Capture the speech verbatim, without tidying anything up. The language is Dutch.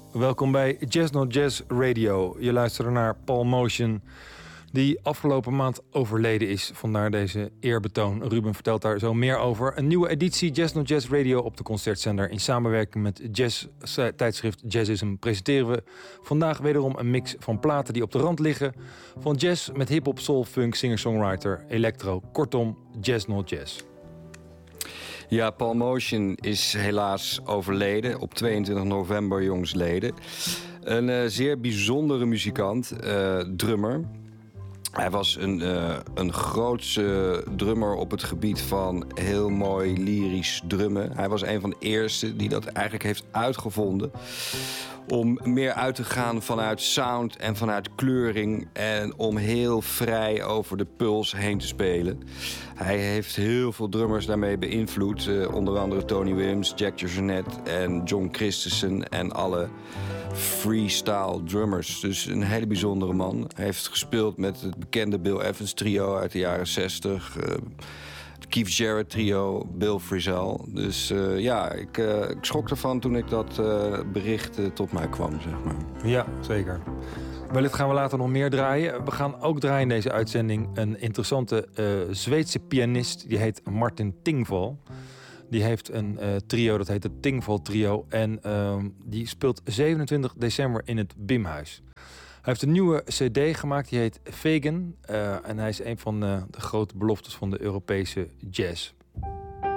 Welkom bij Jazz Not Jazz Radio. Je luistert naar Paul Motion, die afgelopen maand overleden is. Vandaar deze eerbetoon. Ruben vertelt daar zo meer over. Een nieuwe editie Jazz Not Jazz Radio op de Concertzender. In samenwerking met jazz-tijdschrift Jazzism presenteren we vandaag wederom een mix van platen die op de rand liggen. Van jazz met hip-hop, soul, funk, singer-songwriter, electro. Kortom, Jazz Not Jazz. Ja, Paul Motion is helaas overleden op tweeëntwintig november jongsleden. Een uh, zeer bijzondere muzikant, uh, drummer. Hij was een, uh, een grootse drummer op het gebied van heel mooi lyrisch drummen. Hij was een van de eerste die dat eigenlijk heeft uitgevonden. Om meer uit te gaan vanuit sound en vanuit kleuring. En om heel vrij over de puls heen te spelen. Hij heeft heel veel drummers daarmee beïnvloed. Uh, onder andere Tony Williams, Jack DeJohnette en John Christensen. En alle freestyle drummers. Dus een hele bijzondere man. Hij heeft gespeeld met het bekende Bill Evans trio uit de jaren zestig. Uh, het Keith Jarrett trio, Bill Frisell. Dus uh, ja, ik, uh, ik schrok ervan toen ik dat uh, bericht uh, tot mij kwam, zeg maar. Ja, zeker. Wellicht gaan we later nog meer draaien. We gaan ook draaien in deze uitzending een interessante uh, Zweedse pianist. Die heet Martin Tingvall. Die heeft een uh, trio, dat heet het Tingvall Trio. En uh, die speelt zevenentwintig december in het Bimhuis. Hij heeft een nieuwe cd gemaakt, die heet Vegan. Uh, en hij is een van uh, de grote beloftes van de Europese jazz.